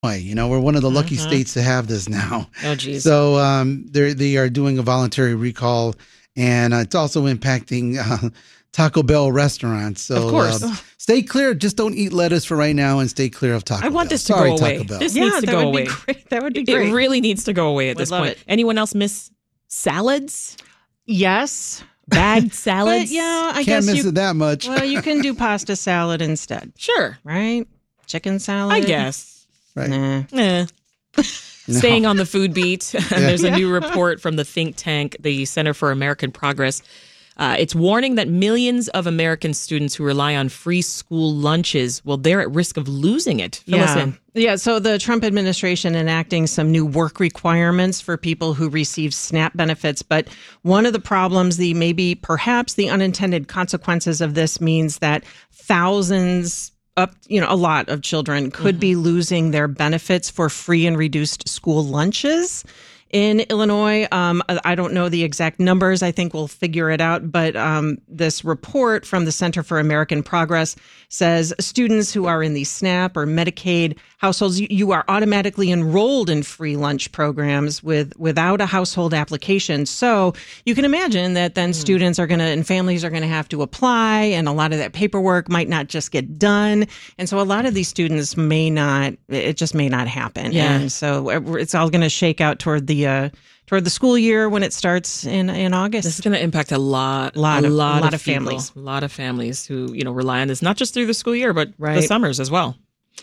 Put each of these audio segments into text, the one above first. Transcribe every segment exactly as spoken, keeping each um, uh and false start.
You know, we're one of the lucky Mm-hmm. states to have this now. Oh, geez. So um, they they are doing a voluntary recall, and uh, it's also impacting uh, Taco Bell restaurants. So, of course. Uh, stay clear. Just don't eat lettuce for right now and stay clear of Taco Bell. I want Bell. this to Sorry, go away. Taco Bell. This yeah, needs to that go would away. Be great. That would be great. It really needs to go away at Would this love point. it. Anyone else miss salads? Yes. Bagged salads? But yeah, I Can't guess miss you, it that much. well, you can do pasta salad instead, Sure. right? Chicken salad. I guess. Right. Nah. Eh. Staying on the food beat, there's a new report from the think tank, the Center for American Progress. Uh, it's warning that millions of American students who rely on free school lunches, well, they're at risk of losing it. Fill us Yeah. in. Yeah, so the Trump administration enacting some new work requirements for people who receive SNAP benefits. But one of the problems, the maybe perhaps the unintended consequences of this means that thousands up, you know, a lot of children could be losing their benefits for free and reduced school lunches. In Illinois, um, I don't know the exact numbers. I think we'll figure it out. But um, this report from the Center for American Progress says students who are in the SNAP or Medicaid households, you, you are automatically enrolled in free lunch programs with without a household application. So you can imagine that then mm. students are going to and families are going to have to apply, and a lot of that paperwork might not just get done. And so a lot of these students may not, it just may not happen. Yeah. And so it's all going to shake out toward the Uh, toward the school year when it starts in, in August. This is going to impact a lot, lot a of, lot, a lot of, of people, families. a lot of families who you know rely on this, not just through the school year, but the Right. summers as well.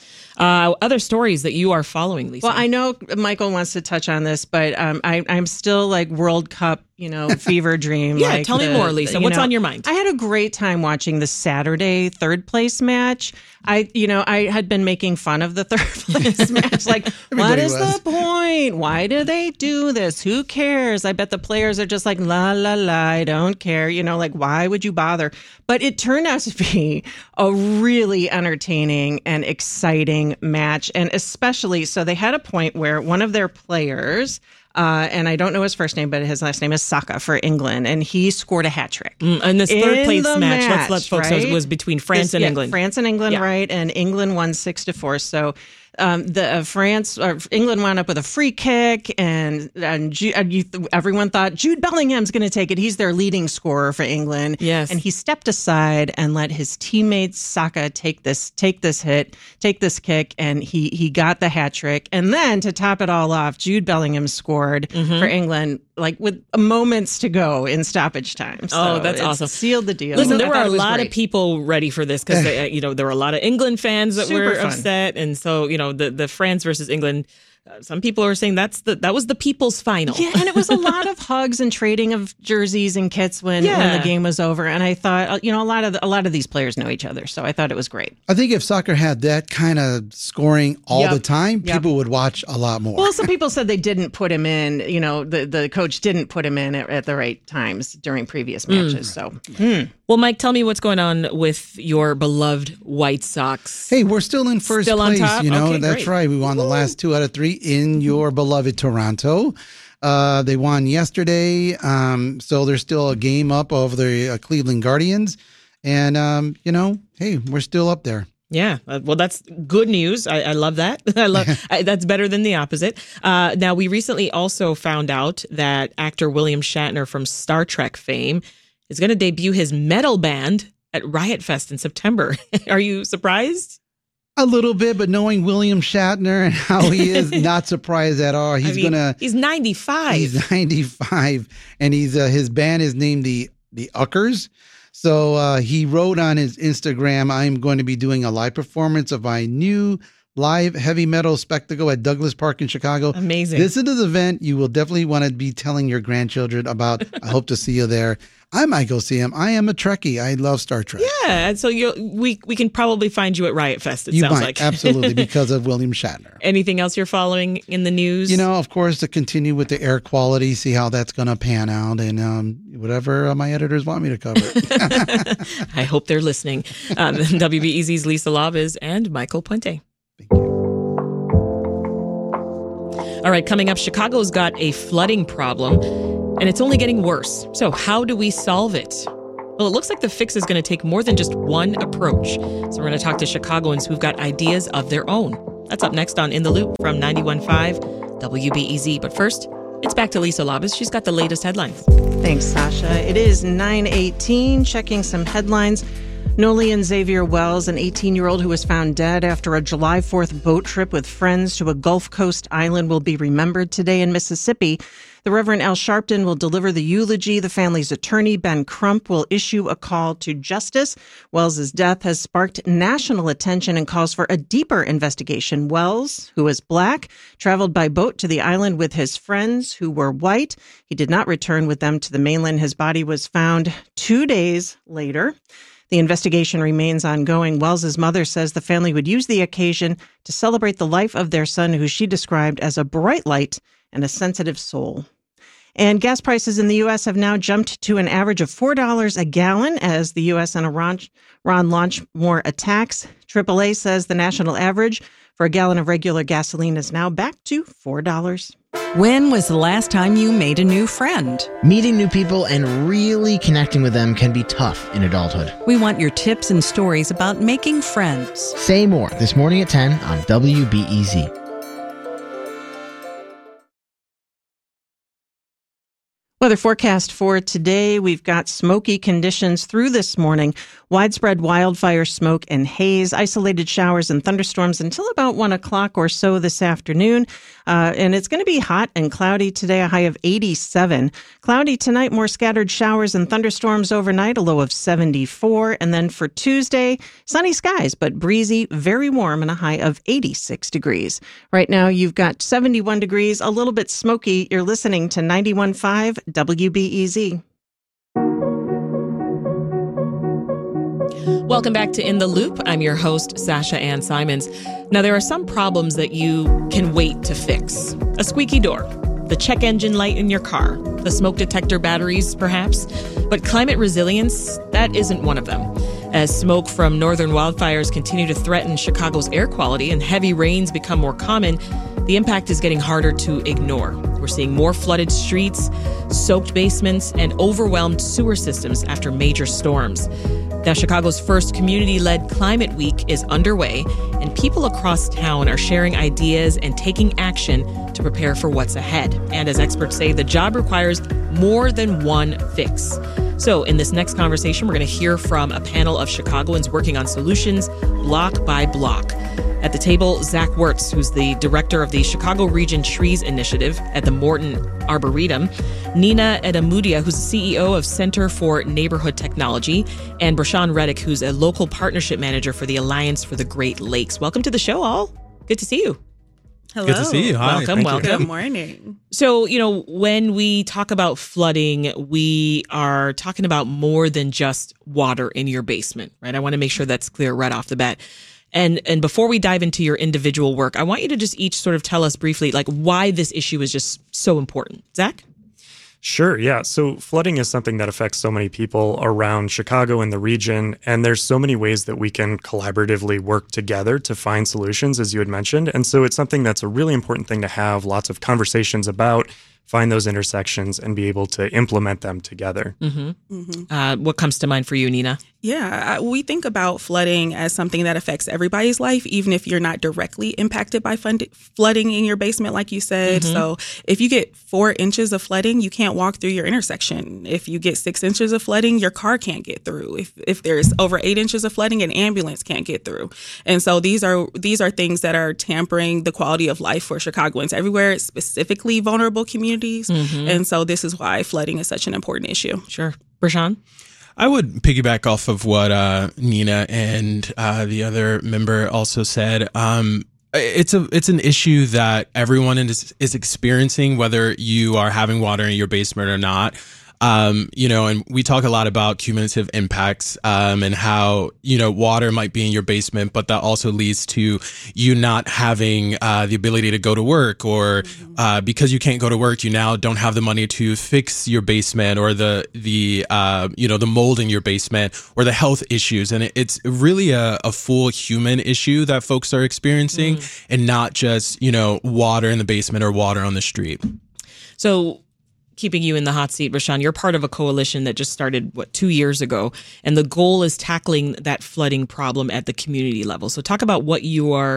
Uh, other stories that you are following, Lisa? Well, I know Michael wants to touch on this, but um, I, I'm still like World Cup, you know, fever dream. Yeah, like tell me the- more, Lisa. you What's know, on your mind? I had a great time watching the Saturday third place match. I, you know, I had been making fun of the third place match. Like, what Everybody is was. the point? Why do they do this? Who cares? I bet the players are just like, la, la, la, I don't care. You know, like, why would you bother? But it turned out to be a really entertaining and exciting match. And especially, so they had a point where one of their players, Uh, and I don't know his first name, but his last name is Saka for England, and he scored a hat trick. Mm, and this third In place the match, let's match, let folks know, right? was between France This- and yeah, England. France and England, Yeah. right? And England won six to four. So um, the uh, France, uh, England wound up with a free kick, and and, Ju- and you, everyone thought Jude Bellingham's going to take it. He's their leading scorer for England. Yes. And he stepped aside and let his teammate Saka take this take this hit, take this kick, and he he got the hat trick. And then to top it all off, Jude Bellingham scored Mm-hmm. for England, like with moments to go in stoppage time. So Oh, that's it's awesome. Sealed the deal. Listen, I there were thought a it was lot great. of people ready for this because you know there were a lot of England fans that Super were fun. upset, and so you know the the France versus England. Uh, some people are saying that's the that was the people's final. Yeah, and it was a lot of hugs and trading of jerseys and kits when, when Yeah. the game was over. And I thought, uh, you know, a lot of the, a lot of these players know each other, so I thought it was great. I think if soccer had that kind of scoring all Yep. the time, Yep. people would watch a lot more. Well, some people said they didn't put him in. You know, the, the coach didn't put him in at, at the right times during previous matches. So Well, Mike, tell me what's going on with your beloved White Sox. Hey, we're still in first Still on place. top? You know, Okay, that's great. right. We won the last two out of three in your beloved Toronto. Uh, they won yesterday, um, so there's still a game up over the uh, Cleveland Guardians, and um, you know, hey, we're still up there. Yeah, uh, well, that's good news. I, I love that. I love I, that's better than the opposite. Uh, now, we recently also found out that actor William Shatner from Star Trek fame is going to debut his metal band at Riot Fest in September. Are you surprised? A little bit, but knowing William Shatner and how he is, not surprised at all. He's I mean, gonna. He's ninety-five. He's ninety-five, and he's uh, his band is named the the Uckers. So uh, he wrote on his Instagram, "I'm going to be doing a live performance of my new live heavy metal spectacle at Douglas Park in Chicago. Amazing. This is the event you will definitely want to be telling your grandchildren about. I hope to see you there. I might go see him. I am a Trekkie. I love Star Trek. Yeah, and so you we we can probably find you at Riot Fest. It you sounds might like absolutely because of William Shatner. Anything else you're following in the news? You know, of course, to continue with the air quality, see how that's going to pan out, and um, whatever uh, my editors want me to cover. I hope they're listening. Um, W B E Z's Lisa Lavas and Michael Puente. Thank you. All right, coming up, Chicago's got a flooding problem, and it's only getting worse. So how do we solve it? Well, it looks like the fix is going to take more than just one approach. So we're going to talk to Chicagoans who've got ideas of their own. That's up next on In the Loop from ninety-one point five W B E Z. But first, it's back to Lisa Labas. She's got the latest headlines. Thanks, Sasha. It is nine eighteen. Checking some headlines. Nolian Xavier Wells, an eighteen-year-old who was found dead after a July fourth boat trip with friends to a Gulf Coast island, will be remembered today in Mississippi. The Reverend Al Sharpton will deliver the eulogy. The family's attorney, Ben Crump, will issue a call to justice. Wells' death has sparked national attention and calls for a deeper investigation. Wells, who is black, traveled by boat to the island with his friends who were white. He did not return with them to the mainland. His body was found two days later. The investigation remains ongoing. Wells' mother says the family would use the occasion to celebrate the life of their son, who she described as a bright light and a sensitive soul. And gas prices in the U S have now jumped to an average of four dollars a gallon as the U S and Iran, Iran launch more attacks. triple A says the national average for a gallon of regular gasoline is now back to four dollars. When was the last time you made a new friend? Meeting new people and really connecting with them can be tough in adulthood. We want your tips and stories about making friends. Say more this morning at ten on W B E Z. Weather forecast for today. We've got smoky conditions through this morning. Widespread wildfire smoke and haze, isolated showers and thunderstorms until about one o'clock or so this afternoon. Uh, and it's going to be hot and cloudy today, a high of eighty-seven. Cloudy tonight, more scattered showers and thunderstorms overnight, a low of seventy-four. And then for Tuesday, sunny skies, but breezy, very warm, and a high of eighty-six degrees. Right now, you've got seventy-one degrees, a little bit smoky. You're listening to ninety-one point five W B E Z. Welcome back to In the Loop. I'm your host, Sasha Ann Simons. Now, there are some problems that you can wait to fix. A squeaky door, the check engine light in your car, the smoke detector batteries, perhaps. But climate resilience, that isn't one of them. As smoke from northern wildfires continue to threaten Chicago's air quality and heavy rains become more common, the impact is getting harder to ignore. We're seeing more flooded streets, soaked basements, and overwhelmed sewer systems after major storms. Now, Chicago's first community-led Climate Week is underway, and people across town are sharing ideas and taking action to prepare for what's ahead. And as experts say, the job requires more than one fix. So in this next conversation, we're going to hear from a panel of Chicagoans working on solutions block by block. At the table, Zach Wertz, who's the director of the Chicago Region Trees Initiative at the Morton Arboretum, Nina Edamudia, who's the C E O of Center for Neighborhood Technology, and Brashan Reddick, who's a local partnership manager for the Alliance for the Great Lakes. Welcome to the show, all. Good to see you. Hello. Good to see you. Hi. Welcome, Thank welcome. you. Good morning. So, you know, when we talk about flooding, we are talking about more than just water in your basement, right? I want to make sure that's clear right off the bat. And and before we dive into your individual work, I want you to just each sort of tell us briefly, like, why this issue is just so important. Zach? Sure, yeah. So flooding is something that affects so many people around Chicago and the region, and there's so many ways that we can collaboratively work together to find solutions, as you had mentioned. And so it's something that's a really important thing to have lots of conversations about, find those intersections, and be able to implement them together. Mm-hmm. Mm-hmm. Uh, what comes to mind for you, Nina? Yeah, we think about flooding as something that affects everybody's life, even if you're not directly impacted by fund- flooding in your basement, like you said. Mm-hmm. So if you get four inches of flooding, you can't walk through your intersection. If you get six inches of flooding, your car can't get through. If if there's over eight inches of flooding, an ambulance can't get through. And so these are these are things that are tampering the quality of life for Chicagoans everywhere, specifically vulnerable communities. Mm-hmm. And so this is why flooding is such an important issue. Sure. Brashan? I would piggyback off of what uh, Nina and uh, the other member also said. Um, it's a it's an issue that everyone is is experiencing, whether you are having water in your basement or not. Um, you know, and we talk a lot about cumulative impacts, um, and how, you know, water might be in your basement, but that also leads to you not having, uh, the ability to go to work, or, uh, because you can't go to work, you now don't have the money to fix your basement, or the, the, uh, you know, the mold in your basement, or the health issues. And it, it's really a, a full human issue that folks are experiencing, mm. and not just, you know, water in the basement or water on the street. So, keeping you in the hot seat, Brashan, you're part of a coalition that just started, what, two years ago, and the goal is tackling that flooding problem at the community level. So talk about what you are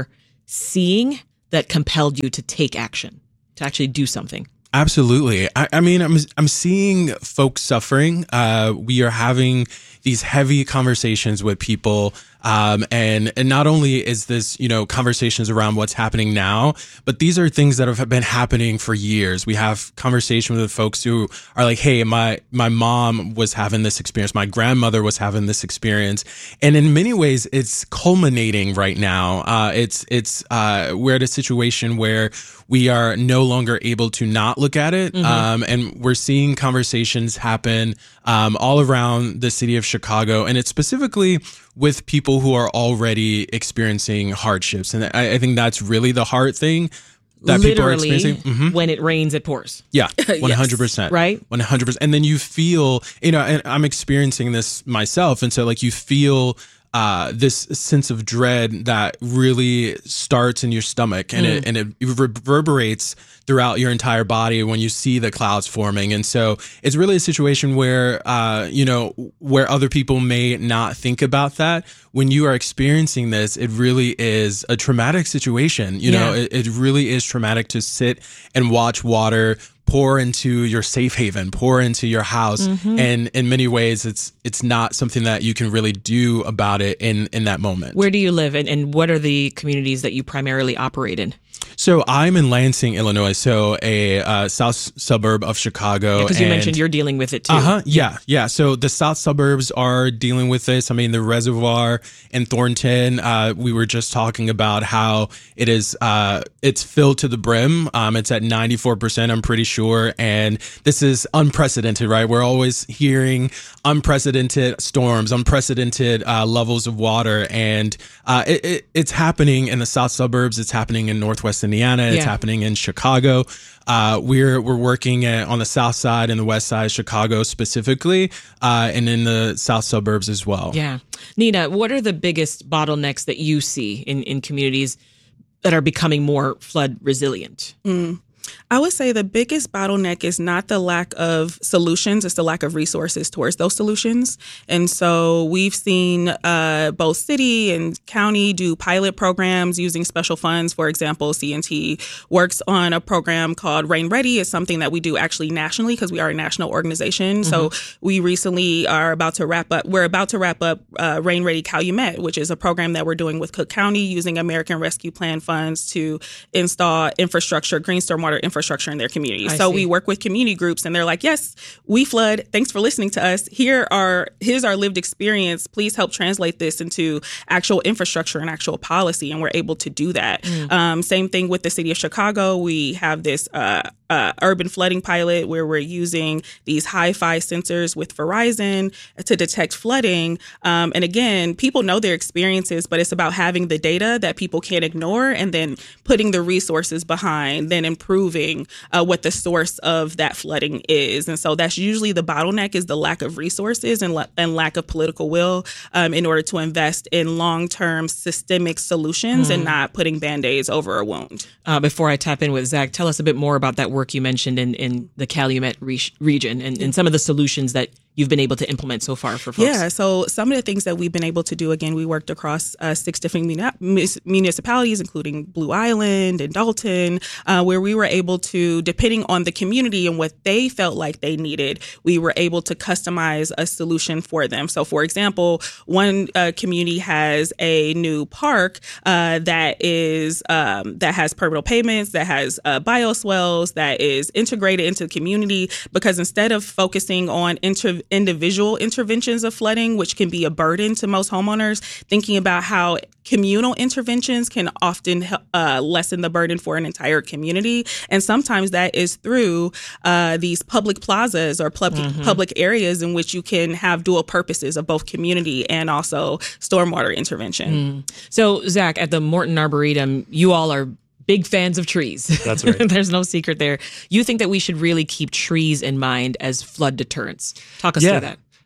seeing that compelled you to take action, to actually do something? Absolutely. I, I mean, I'm I'm seeing folks suffering. Uh, we are having these heavy conversations with people. Um, and, and not only is this, you know, conversations around what's happening now, but these are things that have been happening for years. We have conversations with folks who are like, hey, my, my mom was having this experience. My grandmother was having this experience. And in many ways, it's culminating right now. Uh, it's, it's, uh, we're at a situation where we are no longer able to not look at it. Mm-hmm. Um, and we're seeing conversations happen, um, all around the city of Chicago. And it's specifically with people who are already experiencing hardships. And I, I think that's really the hard thing that Literally, people are experiencing. Mm-hmm. When it rains, it pours. Yeah, one hundred percent. Yes, right? one hundred percent. And then you feel, you know, and I'm experiencing this myself. And so like you feel uh, this sense of dread that really starts in your stomach and, mm. it, and it reverberates throughout your entire body when you see the clouds forming. And so it's really a situation where, uh, you know, where other people may not think about that. When you are experiencing this, it really is a traumatic situation. You yeah. know, it, it really is traumatic to sit and watch water pour into your safe haven, pour into your house. Mm-hmm. And in many ways, it's it's not something that you can really do about it in, in that moment. Where do you live and, and what are the communities that you primarily operate in? So I'm in Lansing, Illinois, so a uh, south suburb of Chicago. Because yeah, you mentioned you're dealing with it too. Uh-huh, yeah, yeah. So the south suburbs are dealing with this. I mean, the reservoir in Thornton, uh, we were just talking about how it is, uh, it's filled to the brim. Um, it's at ninety-four percent, I'm pretty sure. And this is unprecedented, right? We're always hearing unprecedented storms, unprecedented uh, levels of water. And uh, it, it, it's happening in the south suburbs. It's happening in Northwest Indiana. It's yeah. happening in Chicago. Uh, we're we're working at, on the south side and the west side of Chicago specifically, uh, and in the south suburbs as well. Yeah. Nina, what are the biggest bottlenecks that you see in, in communities that are becoming more flood resilient? Mm. I would say the biggest bottleneck is not the lack of solutions, it's the lack of resources towards those solutions. And so we've seen uh, both city and county do pilot programs using special funds. For example, C N T works on a program called Rain Ready. It's something that we do actually nationally because we are a national organization. Mm-hmm. So we recently are about to wrap up, we're about to wrap up uh, Rain Ready Calumet, which is a program that we're doing with Cook County using American Rescue Plan funds to install infrastructure, green stormwater infrastructure in their community. I so see. We work with community groups and they're like, yes, we flood. Thanks for listening to us. Here are, here's our lived experience. Please help translate this into actual infrastructure and actual policy. And we're able to do that. Mm. Um, same thing with the city of Chicago. We have this uh, uh, urban flooding pilot where we're using these hi-fi sensors with Verizon to detect flooding. Um, and again, people know their experiences, but it's about having the data that people can't ignore and then putting the resources behind, then improving uh, what the source of that flooding is. And so that's usually the bottleneck is the lack of resources and, la- and lack of political will um, in order to invest in long-term systemic solutions mm. and not putting Band-Aids over a wound. Uh, before I tap in with Zach, tell us a bit more about that work you mentioned in, in the Calumet re- region and, and some of the solutions that you've been able to implement so far for folks. Yeah, so some of the things that we've been able to do, again, we worked across uh, six different muni- municipalities, including Blue Island and Dalton, uh, where we were able to, depending on the community and what they felt like they needed, we were able to customize a solution for them. So, for example, one uh, community has a new park uh, that is um, that has permeable pavements, that has uh, bioswales, that is integrated into the community, because instead of focusing on inter- individual interventions of flooding, which can be a burden to most homeowners, thinking about how communal interventions can often uh, lessen the burden for an entire community. And sometimes that is through uh, these public plazas or pub- mm-hmm. public areas in which you can have dual purposes of both community and also stormwater intervention. Mm. So, Zach, at the Morton Arboretum, you all are big fans of trees. That's right. There's no secret there. You think that we should really keep trees in mind as flood deterrents. Talk us yeah. through that.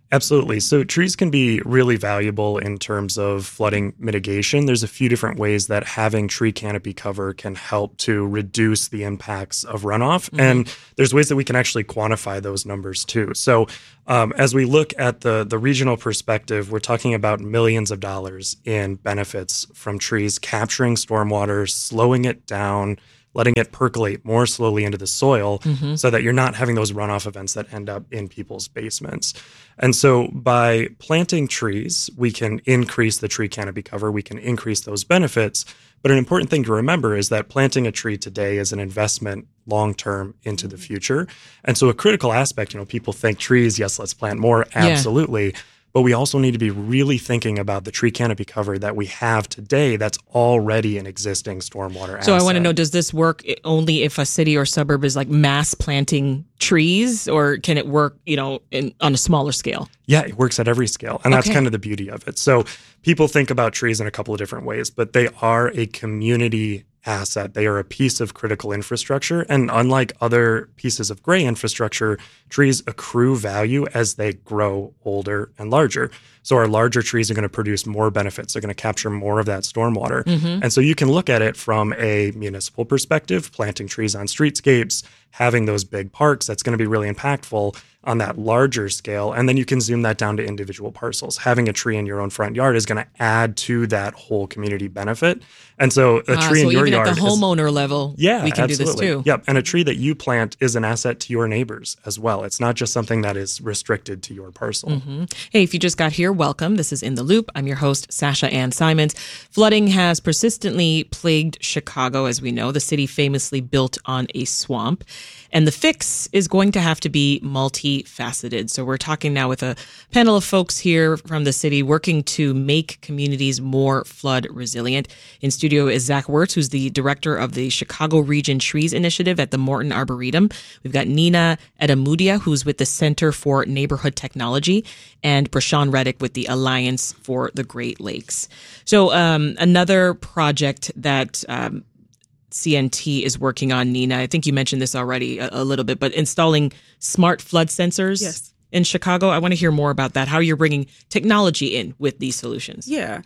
Absolutely. So trees can be really valuable in terms of flooding mitigation. There's a few different ways that having tree canopy cover can help to reduce the impacts of runoff. Mm-hmm. And there's ways that we can actually quantify those numbers too. So um, as we look at the, the regional perspective, we're talking about millions of dollars in benefits from trees capturing stormwater, slowing it down, letting it percolate more slowly into the soil mm-hmm. so that you're not having those runoff events that end up in people's basements. And so by planting trees, we can increase the tree canopy cover, we can increase those benefits. But an important thing to remember is that planting a tree today is an investment long-term into the future. And so a critical aspect, you know, people think trees, yes, let's plant more, absolutely. Yeah. But we also need to be really thinking about the tree canopy cover that we have today that's already an existing stormwater asset. So I want to know, does this work only if a city or suburb is like mass planting trees, or can it work, you know, in, on a smaller scale? Yeah, it works at every scale. And that's okay. kind of the beauty of it. So people think about trees in a couple of different ways, but they are a community asset. They are a piece of critical infrastructure. And unlike other pieces of gray infrastructure, trees accrue value as they grow older and larger. So our larger trees are going to produce more benefits. They're going to capture more of that stormwater. Mm-hmm. And so you can look at it from a municipal perspective, planting trees on streetscapes, having those big parks, that's going to be really impactful on that larger scale. And then you can zoom that down to individual parcels. Having a tree in your own front yard is going to add to that whole community benefit. And so a ah, tree so in your even yard at the homeowner is, level, yeah, we can absolutely. do this too. Yep. And a tree that you plant is an asset to your neighbors as well. It's not just something that is restricted to your parcel. Mm-hmm. Hey, if you just got here, welcome. This is In the Loop. I'm your host, Sasha Ann Simons. Flooding has persistently plagued Chicago, as we know. The city famously built on a swamp. And the fix is going to have to be multifaceted. So we're talking now with a panel of folks here from the city working to make communities more flood resilient. In studio is Zach Wirtz, who's the director of the Chicago Region Trees Initiative at the Morton Arboretum. We've got Nina Edamudia, who's with the Center for Neighborhood Technology, and Brashawn Reddick with the Alliance for the Great Lakes. So um, another project that um, C N T is working on, Nina, I think you mentioned this already a, a little bit, but installing smart flood sensors yes. in Chicago. I want to hear more about that, how you're bringing technology in with these solutions. Yeah.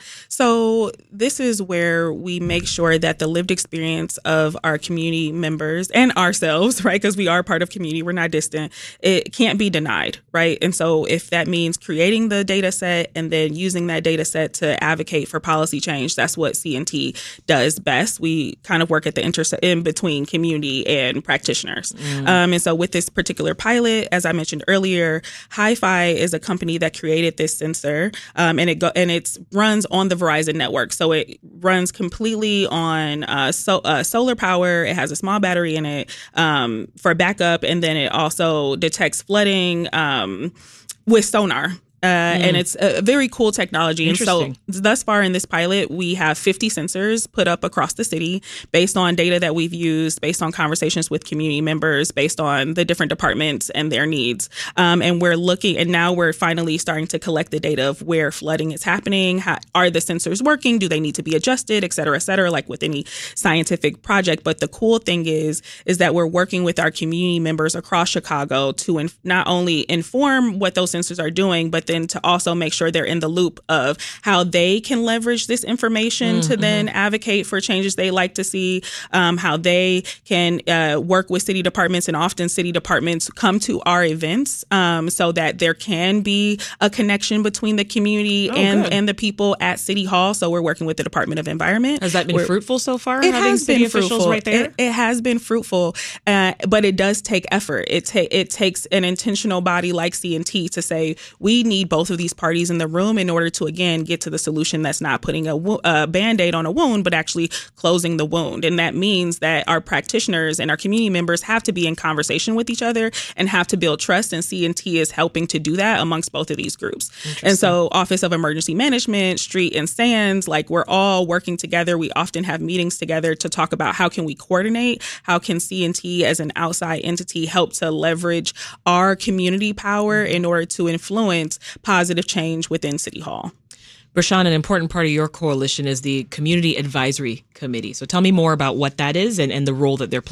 So this is where we make sure that the lived experience of our community members and ourselves, right, because we are part of community, we're not distant, it can't be denied, right? And so if that means creating the data set and then using that data set to advocate for policy change, that's what C N T does best. We kind of work at the intersection in between community and practitioners. Mm. Um, and so with this particular pilot, as I mentioned earlier, Hi-Fi is a company that created this sensor, um, and it go and it runs on the Verizon network. So it runs completely on uh, so, uh, solar power. It has a small battery in it um, for backup, and then it also detects flooding um, with sonar. Uh, mm. And it's a very cool technology. And so thus far in this pilot, we have fifty sensors put up across the city based on data that we've used, based on conversations with community members, based on the different departments and their needs. Um, and we're looking, and now we're finally starting to collect the data of where flooding is happening. How, are the sensors working? Do they need to be adjusted, et cetera, et cetera, like with any scientific project? But the cool thing is, is that we're working with our community members across Chicago to inf- not only inform what those sensors are doing, but then to also make sure they're in the loop of how they can leverage this information mm-hmm. to then advocate for changes they like to see, um, how they can uh, work with city departments, and often city departments come to our events um, so that there can be a connection between the community oh, and, and the people at City Hall. So we're working with the Department of Environment. Has that been we're, fruitful so far? It having has city been officials fruitful. Right there? It, it has been fruitful, uh, but it does take effort. It, ta- it takes an intentional body like C N T to say, we need both of these parties in the room in order to, again, get to the solution that's not putting a, wo- a Band-Aid on a wound, but actually closing the wound. And that means that our practitioners and our community members have to be in conversation with each other and have to build trust. And C N T is helping to do that amongst both of these groups. And so Office of Emergency Management, Street and Sands, like we're all working together. We often have meetings together to talk about how can we coordinate? How can C N T as an outside entity help to leverage our community power in order to influence positive change within City Hall? Brashawn, an important part of your coalition is the Community Advisory Committee. So tell me more about what that is and, and the role that they're playing.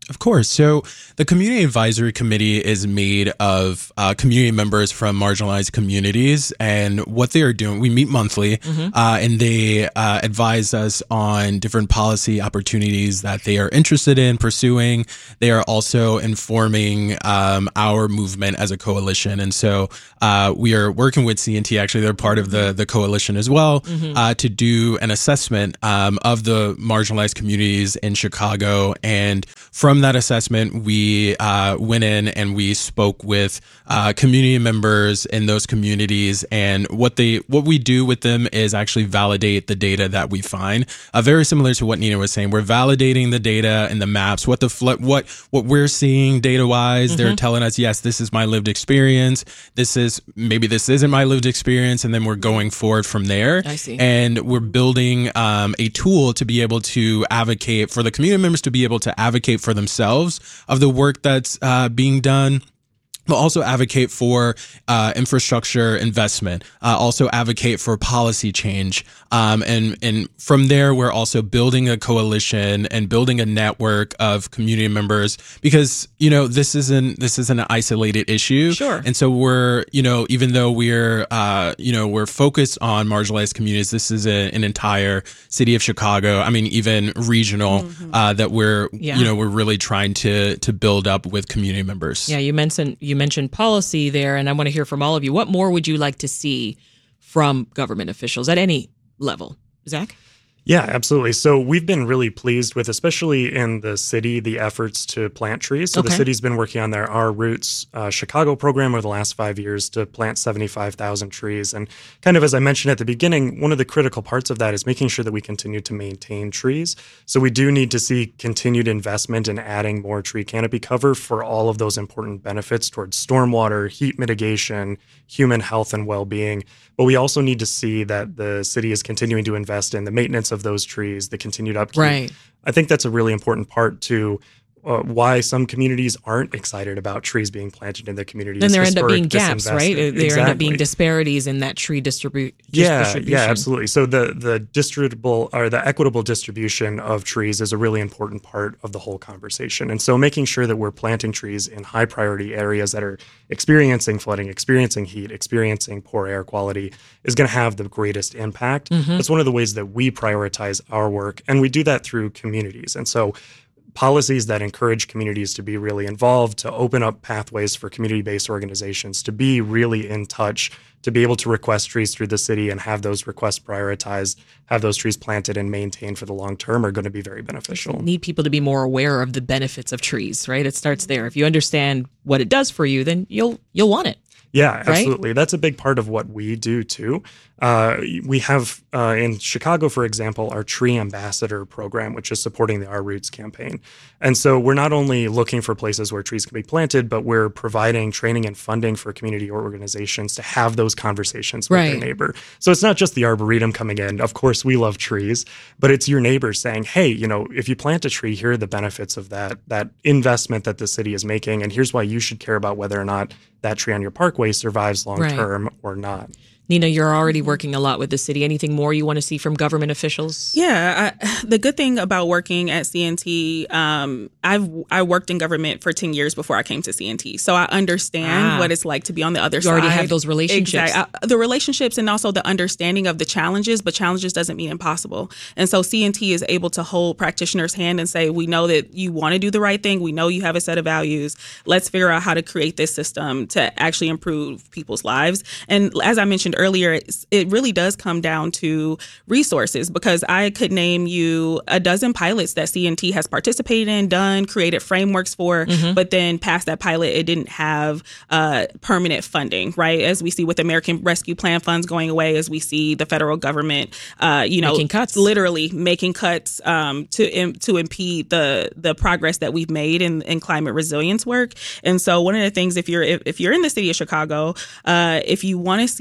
Of course. So the Community Advisory Committee is made of uh, community members from marginalized communities. And what they are doing, we meet monthly, mm-hmm. uh, and they uh, advise us on different policy opportunities that they are interested in pursuing. They are also informing um, our movement as a coalition. And so uh, we are working with C N T, actually, they're part of the, the coalition as well, mm-hmm. uh, to do an assessment um, of the marginalized communities in Chicago. And from that assessment, we uh, went in and we spoke with uh, community members in those communities, and what they what we do with them is actually validate the data that we find. Uh, very similar to what Nina was saying, we're validating the data and the maps, what the fl- what what we're seeing data wise. Mm-hmm. They're telling us, yes, this is my lived experience. This is maybe this isn't my lived experience, and then we're going forward from there. I see. And we're building um, a tool to be able to advocate for the community members to be able to advocate for themselves of the work that's uh, being done, but also advocate for uh, infrastructure investment, uh, also advocate for policy change. Um, and, and from there, we're also building a coalition and building a network of community members, because, you know, this isn't, this isn't an isolated issue. Sure. And so we're, you know, even though we're, uh, you know, we're focused on marginalized communities, this is a, an entire city of Chicago. I mean, even regional, mm-hmm. uh, that we're, yeah. you know, we're really trying to, to build up with community members. Yeah. You mentioned, you mentioned policy there, and I want to hear from all of you. What more would you like to see from government officials at any level? Zach? Yeah, absolutely. So we've been really pleased with, especially in the city, the efforts to plant trees. So okay. the city's been working on their Our Roots uh, Chicago program over the last five years to plant seventy-five thousand trees. And kind of as I mentioned at the beginning, one of the critical parts of that is making sure that we continue to maintain trees. So we do need to see continued investment in adding more tree canopy cover for all of those important benefits towards stormwater, heat mitigation, human health and well-being. But we also need to see that the city is continuing to invest in the maintenance of those trees, the continued upkeep. Right. I think that's a really important part to uh, why some communities aren't excited about trees being planted in their communities. Then there end up being gaps, right? There exactly. end up being disparities in that tree distribu- yeah, distribution. Yeah, absolutely. So the the distributable or the equitable distribution of trees is a really important part of the whole conversation. And so making sure that we're planting trees in high priority areas that are experiencing flooding, experiencing heat, experiencing poor air quality is going to have the greatest impact. Mm-hmm. That's one of the ways that we prioritize our work. And we do that through communities. And so policies that encourage communities to be really involved, to open up pathways for community-based organizations to be really in touch, to be able to request trees through the city and have those requests prioritized, have those trees planted and maintained for the long term are going to be very beneficial. Need people to be more aware of the benefits of trees, right? It starts there. If you understand what it does for you, then you'll you'll want it. Yeah, absolutely. Right? That's a big part of what we do too. Uh, we have uh, in Chicago, for example, our Tree Ambassador program, which is supporting the Our Roots campaign. And so we're not only looking for places where trees can be planted, but we're providing training and funding for community organizations to have those conversations with right. their neighbor. So it's not just the Arboretum coming in. Of course, we love trees, but it's your neighbor saying, hey, you know, if you plant a tree, here are the benefits of that, that investment that the city is making. And here's why you should care about whether or not that tree on your parkway survives long term right. or not. Nina, you're already working a lot with the city. Anything more you want to see from government officials? Yeah, I, the good thing about working at C N T, um, I've I worked in government for ten years before I came to C N T, so I understand ah. what it's like to be on the other you side. You already have those relationships. Exactly. I, the relationships and also the understanding of the challenges, but challenges doesn't mean impossible. And so C N T is able to hold practitioners' hand and say, we know that you want to do the right thing. We know you have a set of values. Let's figure out how to create this system to actually improve people's lives. And as I mentioned earlier, it's, it really does come down to resources, because I could name you a dozen pilots that C N T has participated in, done, created frameworks for, mm-hmm. but then past that pilot, it didn't have uh, permanent funding, right? As we see with American Rescue Plan funds going away, as we see the federal government, uh, you know, making cuts. literally making cuts um, to im- to impede the the progress that we've made in, in climate resilience work. And so one of the things, if you're if, if you're in the city of Chicago, uh, if you want to see more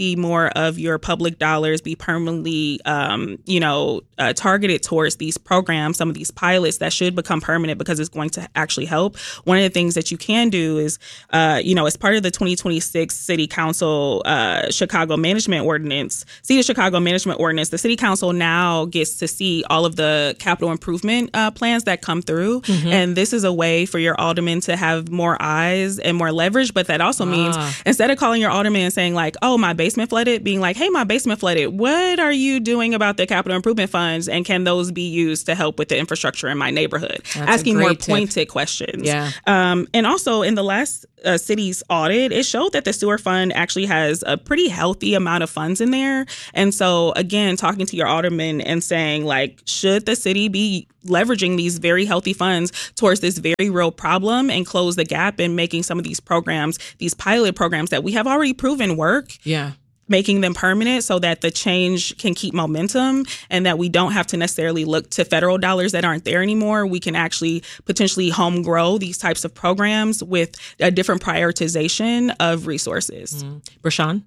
more of your public dollars be permanently, um, you know, uh, targeted towards these programs, some of these pilots that should become permanent because it's going to actually help. One of the things that you can do is, uh, you know, as part of the twenty twenty-six City Council uh, Chicago Management Ordinance, City of Chicago Management Ordinance, the City Council now gets to see all of the capital improvement uh, plans that come through. Mm-hmm. And this is a way for your alderman to have more eyes and more leverage. But that also means ah. instead of calling your alderman and saying like, oh, my basement flooded, being like, hey, my basement flooded. What are you doing about the capital improvement funds? And can those be used to help with the infrastructure in my neighborhood? That's Asking more tip. pointed questions. Yeah. Um, and also in the last uh, city's audit, it showed that the sewer fund actually has a pretty healthy amount of funds in there. And so, again, talking to your alderman and saying, like, should the city be leveraging these very healthy funds towards this very real problem and close the gap in making some of these programs, these pilot programs that we have already proven work. Yeah. Making them permanent so that the change can keep momentum and that we don't have to necessarily look to federal dollars that aren't there anymore. We can actually potentially home grow these types of programs with a different prioritization of resources. Mm. Brashawn?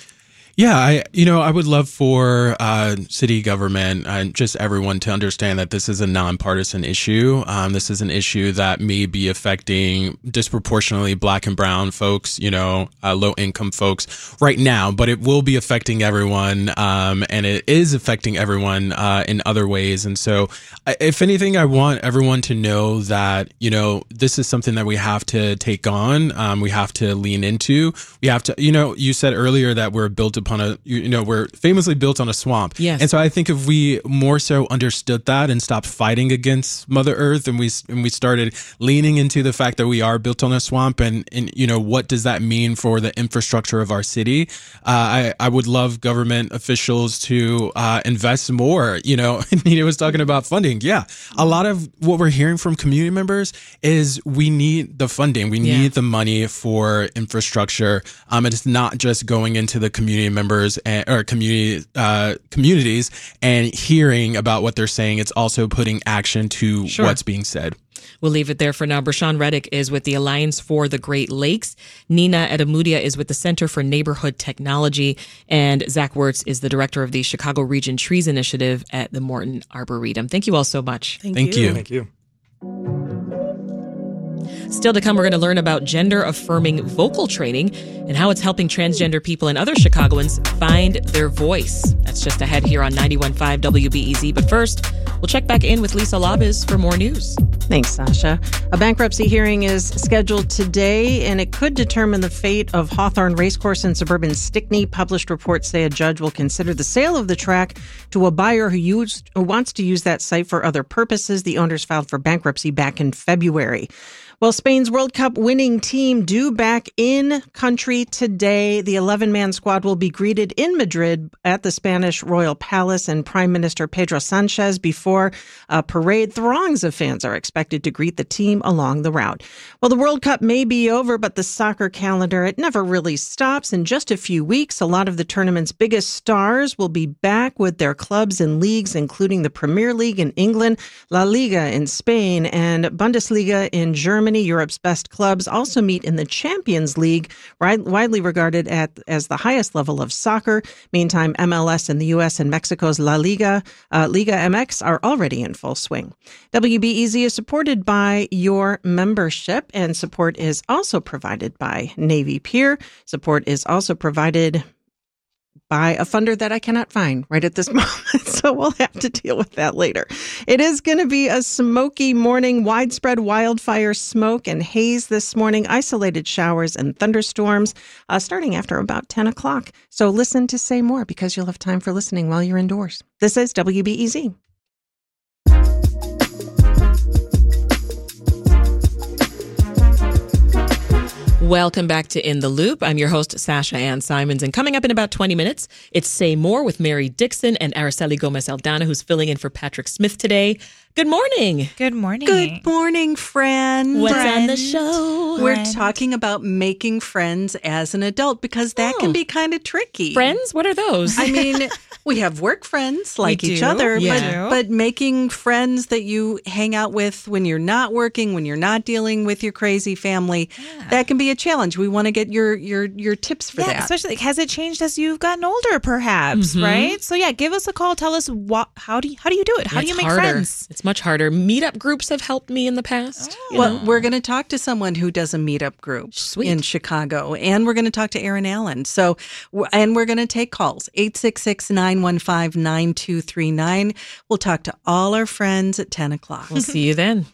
Yeah, I you know I would love for uh, city government and just everyone to understand that this is a nonpartisan issue. Um, this is an issue that may be affecting disproportionately Black and Brown folks, you know, uh, low income folks right now, but it will be affecting everyone, um, and it is affecting everyone uh, in other ways. And so, if anything, I want everyone to know that you know this is something that we have to take on. Um, we have to lean into. We have to, you know, you said earlier that we're built upon a, you know, we're famously built on a swamp. Yes. And so I think if we more so understood that and stopped fighting against Mother Earth and we and we started leaning into the fact that we are built on a swamp and, and you know, what does that mean for the infrastructure of our city? Uh, I, I would love government officials to uh, invest more. You know, Nina was talking about funding. Yeah. A lot of what we're hearing from community members is we need the funding. We need yeah. the money for infrastructure. Um, it's not just going into the community members and, or community uh, communities and hearing about what they're saying. It's also putting action to sure. what's being said. We'll leave it there for now. Brashawn Reddick is with the Alliance for the Great Lakes. Nina Edamudia is with the Center for Neighborhood Technology. And Zach Wertz is the director of the Chicago Region Trees Initiative at the Morton Arboretum. Thank you all so much. Thank, Thank you. you. Thank you. Still to come, we're going to learn about gender-affirming vocal training and how it's helping transgender people and other Chicagoans find their voice. That's just ahead here on ninety-one point five W B E Z. But first, we'll check back in with Lisa Labis for more news. Thanks, Sasha. A bankruptcy hearing is scheduled today, and it could determine the fate of Hawthorne Racecourse in suburban Stickney. Published reports say a judge will consider the sale of the track to a buyer who, used, who wants to use that site for other purposes. The owners filed for bankruptcy back in February. Well, Spain's World Cup winning team due back in country today. The eleven-man squad will be greeted in Madrid at the Spanish Royal Palace, and Prime Minister Pedro Sanchez before a parade. Throngs of fans are expected to greet the team along the route. Well, the World Cup may be over, but the soccer calendar, it never really stops. In just a few weeks, a lot of the tournament's biggest stars will be back with their clubs and leagues, including the Premier League in England, La Liga in Spain, and Bundesliga in Germany. Europe's best clubs also meet in the Champions League, widely regarded at, as the highest level of soccer. Meantime, M L S in the U S and Mexico's La Liga, uh, Liga M X are already in full swing. W B E Z is supported by your membership, and support is also provided by Navy Pier. Support is also provided by a funder that I cannot find right at this moment, so we'll have to deal with that later. It is going to be a smoky morning, widespread wildfire smoke and haze this morning, isolated showers and thunderstorms uh, starting after about ten o'clock. So listen to Say More, because you'll have time for listening while you're indoors. This is W B E Z. Welcome back to In the Loop. I'm your host, Sasha Ann Simons. And coming up in about twenty minutes, it's Say More with Mary Dixon and Araceli Gomez Aldana, who's filling in for Patrick Smith today. Good morning. Good morning. Good morning, friend. What's friend. on the show? We're Friend. talking about making friends as an adult because that Oh. can be kind of tricky. Friends? What are those? I mean, we have work friends like We each do. other, Yeah. but, but making friends that you hang out with when you're not working, when you're not dealing with your crazy family, that can be a challenge. We want to get your your your tips for yeah, that. especially like, has it changed as you've gotten older, perhaps? Right. So yeah, give us a call. Tell us what. How do you, how do you do it? How do It's you make harder. friends? It's much harder. Meetup groups have helped me in the past. you Well, know. we're going to talk to someone who does a meetup group Sweet. in Chicago, and we're going to talk to Aaron Allen. So, and we're going to take calls, eight six six, nine one five, nine two three nine. We'll talk to all our friends at ten o'clock. We'll see you then.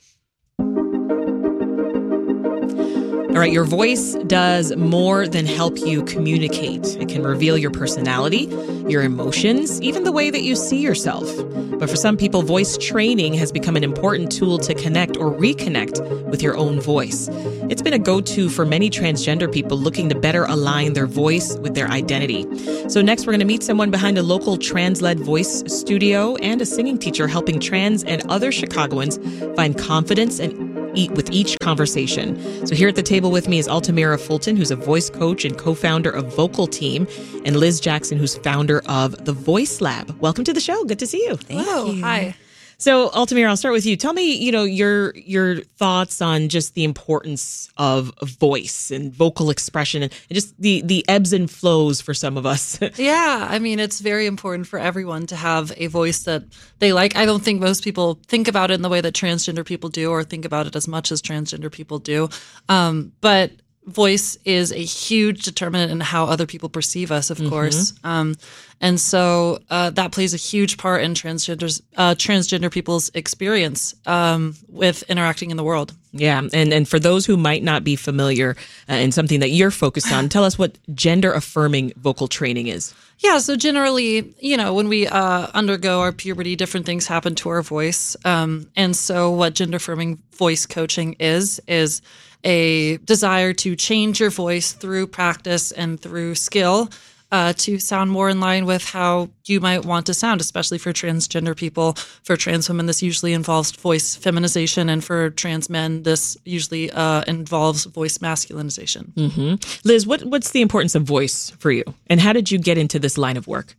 All right, your voice does more than help you communicate. It can reveal your personality, your emotions, even the way that you see yourself. But for some people, voice training has become an important tool to connect or reconnect with your own voice. It's been a go-to for many transgender people looking to better align their voice with their identity. So next, we're going to meet someone behind a local trans-led voice studio and a singing teacher helping trans and other Chicagoans find confidence and eat with each conversation. So here at the table with me is Altamira Fulton, who's a voice coach and co-founder of Vocal Team, and Liz Jackson, who's founder of the Voice Lab. Welcome to the show. Good to see you. Hello. Hi. So, Altamira, I'll start with you. Tell me, you know, your your thoughts on just the importance of voice and vocal expression and just the the ebbs and flows for some of us. Yeah, I mean, it's very important for everyone to have a voice that they like. I don't think most people think about it in the way that transgender people do or think about it as much as transgender people do. Um, but voice is a huge determinant in how other people perceive us, of mm-hmm. course. Um, and so uh, that plays a huge part in transgenders, uh, transgender people's experience um, with interacting in the world. Yeah. And, and for those who might not be familiar uh, and something that you're focused on, tell us what gender affirming vocal training is. Yeah. So generally, you know, when we uh, undergo our puberty, different things happen to our voice. Um, and so what gender affirming voice coaching is, is a desire to change your voice through practice and through skill uh, to sound more in line with how you might want to sound, especially for transgender people. For trans women, this usually involves voice feminization, and for trans men, this usually uh, involves voice masculinization. Mm-hmm. Liz, what, what's the importance of voice for you, and how did you get into this line of work?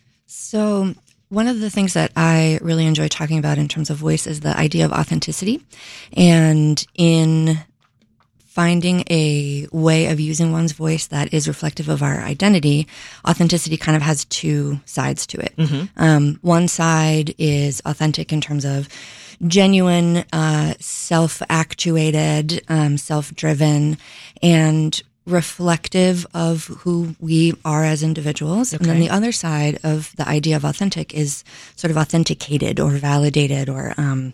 So one of the things that I really enjoy talking about in terms of voice is the idea of authenticity, and in finding a way of using one's voice that is reflective of our identity, authenticity kind of has two sides to it. Mm-hmm. Um, one side is authentic in terms of genuine, uh, self-actuated, um, self-driven, and reflective of who we are as individuals. Okay. And then the other side of the idea of authentic is sort of authenticated or validated or um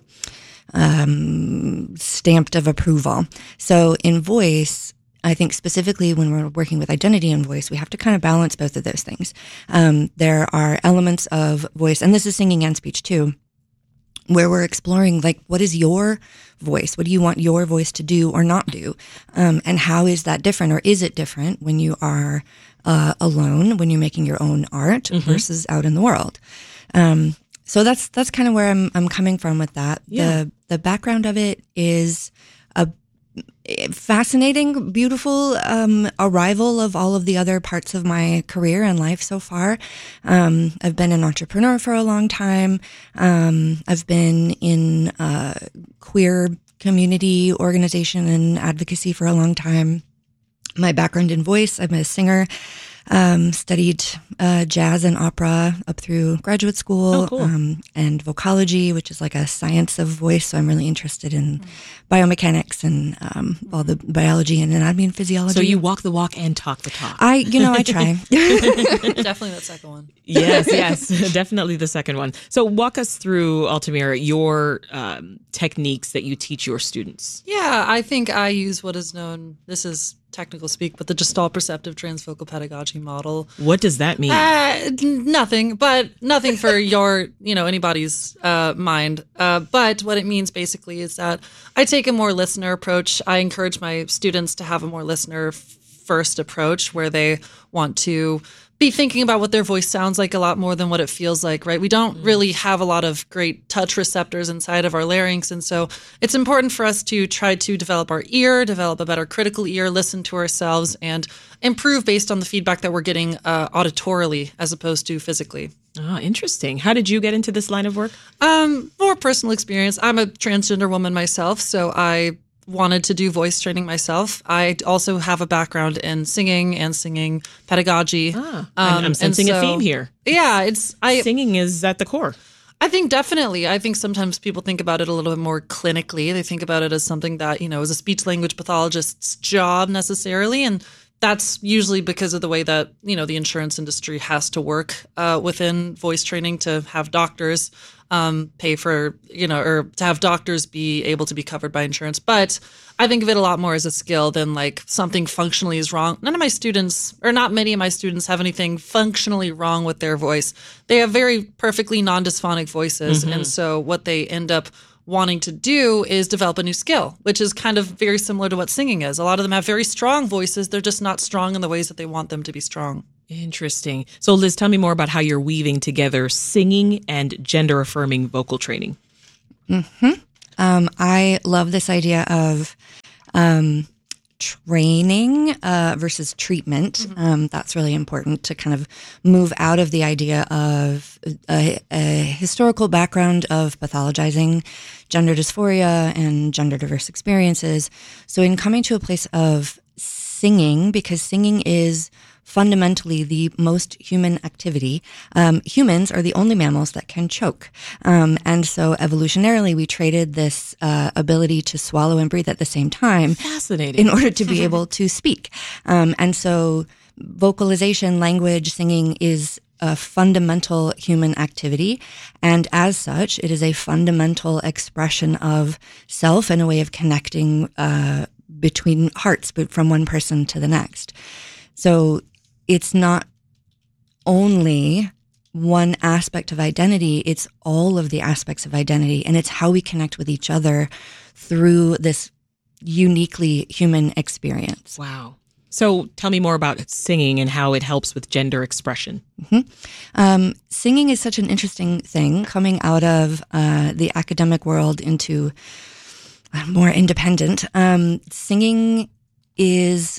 um, stamped of approval. So in voice, I think specifically when we're working with identity and voice, we have to kind of balance both of those things. Um, there are elements of voice, and this is singing and speech too, where we're exploring, like, what is your voice? What do you want your voice to do or not do? Um, and how is that different, or is it different when you are uh, alone, when you're making your own art mm-hmm. versus out in the world? Um, So that's that's kind of where I'm I'm coming from with that. Yeah. The the background of it is a fascinating, beautiful um, arrival of all of the other parts of my career and life so far. Um, I've been an entrepreneur for a long time. Um, I've been in uh, queer community organization and advocacy for a long time. My background in voice, I'm a singer. Um, studied uh, jazz and opera up through graduate school, oh, cool. um, and vocology, which is like a science of voice. So I'm really interested in biomechanics and um, all the biology and anatomy and physiology. So you walk the walk and talk the talk. I, you know, I try. Definitely that second one. Yes, yes, definitely the second one. So walk us through, Altamira, your um, techniques that you teach your students. Yeah, I think I use what is known, this is technical speak, but the Gestalt Perceptive Transvocal Pedagogy model. What does that mean? Uh, nothing, but nothing for your, you know, anybody's uh, mind. Uh, but what it means basically is that I take a more listener approach. I encourage my students to have a more listener first approach where they want to be thinking about what their voice sounds like a lot more than what it feels like, right? We don't really have a lot of great touch receptors inside of our larynx. And so it's important for us to try to develop our ear, develop a better critical ear, listen to ourselves, and improve based on the feedback that we're getting uh, auditorily as opposed to physically. Oh, interesting. How did you get into this line of work? Um, more personal experience. I'm a transgender woman myself, so I wanted to do voice training myself. I also have a background in singing and singing pedagogy. Ah, I'm, Um, I'm sensing and a so- theme here. Yeah, it's I Singing is at the core. I think definitely. I think sometimes people think about it a little bit more clinically. They think about it as something that, you know, is a speech language pathologist's job necessarily. And that's usually because of the way that, you know, the insurance industry has to work uh, within voice training to have doctors um, pay for, you know, or to have doctors be able to be covered by insurance. But I think of it a lot more as a skill than like something functionally is wrong. None of my students, or not many of my students, have anything functionally wrong with their voice. They have very perfectly non-dysphonic voices. Mhm. And so what they end up wanting to do is develop a new skill, which is kind of very similar to what singing is. A lot of them have very strong voices. They're just not strong in the ways that they want them to be strong. Interesting. So, Liz, tell me more about how you're weaving together singing and gender affirming vocal training. hmm Um, I love this idea of um, training uh, versus treatment. Um, that's really important to kind of move out of the idea of a, a historical background of pathologizing gender dysphoria and gender diverse experiences. So in coming to a place of singing, because singing is fundamentally the most human activity. Um, humans are the only mammals that can choke. Um, and so evolutionarily, we traded this uh, ability to swallow and breathe at the same time. Fascinating. In order to be able to speak. Um, and so vocalization, language, singing is a fundamental human activity. And as such, it is a fundamental expression of self and a way of connecting uh, between hearts, but from one person to the next. So it's not only one aspect of identity, it's all of the aspects of identity. And it's how we connect with each other through this uniquely human experience. Wow. So tell me more about singing and how it helps with gender expression. Mm-hmm. Um, singing is such an interesting thing coming out of uh, the academic world into uh, more independent. Um, singing is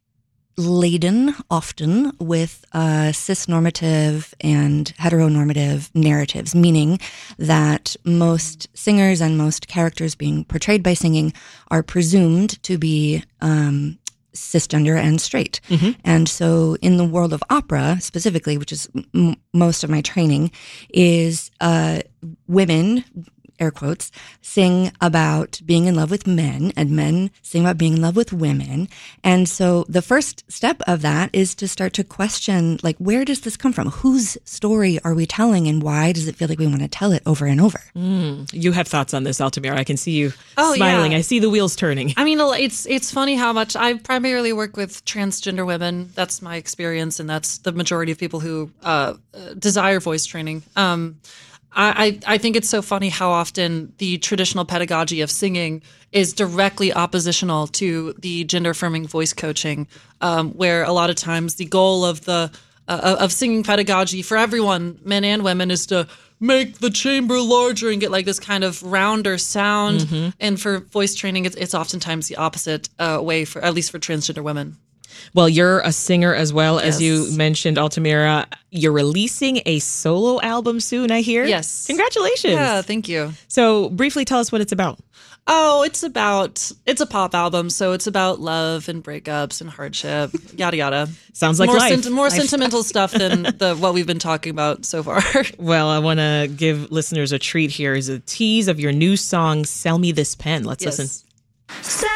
laden often with uh, cis-normative and heteronormative narratives, meaning that most singers and most characters being portrayed by singing are presumed to be um, cisgender and straight. Mm-hmm. And so in the world of opera specifically, which is m- most of my training, is uh, women, air quotes, sing about being in love with men, and men sing about being in love with women. And so the first step of that is to start to question, like, where does this come from? Whose story are we telling, and why does it feel like we want to tell it over and over? Mm. You have thoughts on this, Altamira. I can see you Oh, smiling. yeah. I see the wheels turning. I mean, it's it's funny how much I primarily work with transgender women. That's my experience, and that's the majority of people who uh, desire voice training. Um, I, I think it's so funny how often the traditional pedagogy of singing is directly oppositional to the gender affirming voice coaching, um, where a lot of times the goal of the uh, of singing pedagogy for everyone, men and women, is to make the chamber larger and get like this kind of rounder sound. Mm-hmm. And for voice training, it's, it's oftentimes the opposite uh, way, for at least for transgender women. Well, you're a singer as well, Yes. as you mentioned, Altamira. You're releasing a solo album soon, I hear. Yes. Congratulations. Yeah, thank you. So briefly tell us what it's about. Oh, it's about, it's a pop album, so it's about love and breakups and hardship, yada, yada. Sounds like more life. more Life. sentimental stuff than the what we've been talking about so far. Well, I want to give listeners a treat here. Is a tease of your new song, Sell Me This Pen. Let's Yes. listen.